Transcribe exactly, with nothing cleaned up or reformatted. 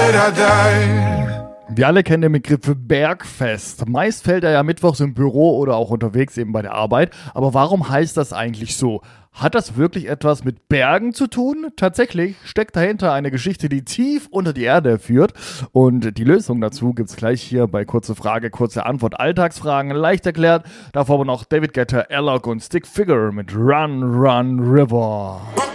Wir alle kennen den Begriff Bergfest. Meist fällt er ja mittwochs im Büro oder auch unterwegs eben bei der Arbeit. Aber warum heißt das eigentlich so? Hat das wirklich etwas mit Bergen zu tun? Tatsächlich steckt dahinter eine Geschichte, die tief unter die Erde führt. Und die Lösung dazu gibt's gleich hier bei Kurze Frage, Kurze Antwort. Alltagsfragen leicht erklärt. Davor aber noch David Guetta, Alok und Stick Figure mit Run, Run, River.